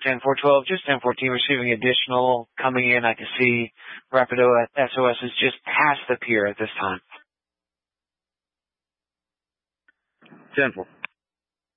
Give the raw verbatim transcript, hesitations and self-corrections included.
ten four twelve, just ten fourteen, receiving additional coming in. I can see Rapido S O S is just past the pier at this time. ten four.